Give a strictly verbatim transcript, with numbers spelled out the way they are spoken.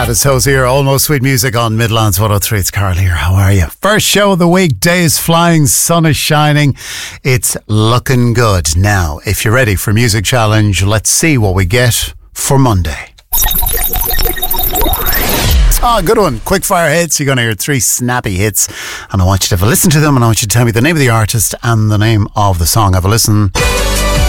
That is Hose here, Almost Sweet Music on Midlands one oh three. It's Carl here. How are you? First show of the week. Day is flying, sun is shining. It's looking good. Now, if you're ready for Music Challenge, let's see what we get for Monday. Ah, good one. Quick fire hits. You're going to hear three snappy hits, and I want you to have a listen to them, and I want you to tell me the name of the artist and the name of the song. Have a listen.